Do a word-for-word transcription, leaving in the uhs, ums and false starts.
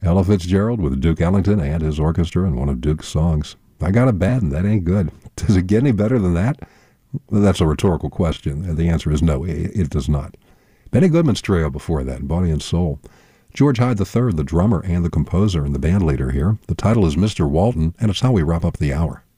Ella Fitzgerald with Duke Ellington and his orchestra in one of Duke's songs. I Got a Bad and That Ain't Good. Does it get any better than that? Well, that's a rhetorical question. The answer is no, it, it does not. Benny Goodman's trio before that, Body and Soul. George Hyde the third, the drummer and the composer and the band leader here. The title is Mister Walton, and it's how we wrap up the hour.